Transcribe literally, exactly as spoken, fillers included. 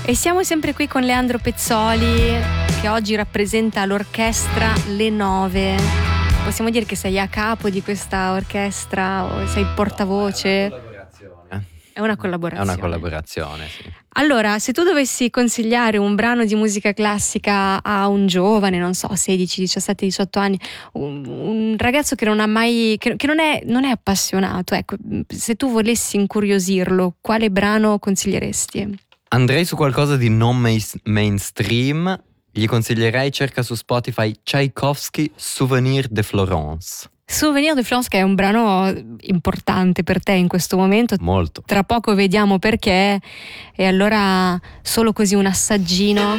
E siamo sempre qui con Leandro Pezzoli, che oggi rappresenta l'orchestra Le Nove. Possiamo dire che sei a capo di questa orchestra o sei portavoce? No, è una collaborazione. È una collaborazione, sì. Allora, se tu dovessi consigliare un brano di musica classica a un giovane, non so, sedici, diciassette, diciotto anni, un, un ragazzo che non ha mai, che, che non è, non è appassionato, ecco, se tu volessi incuriosirlo, quale brano consiglieresti? Andrei su qualcosa di non main- mainstream. Gli consiglierei, cerca su Spotify Tchaikovsky Souvenir de Florence. Souvenir de Florence, che è un brano importante per te in questo momento. Molto. Tra poco vediamo perché, e allora solo così un assaggino.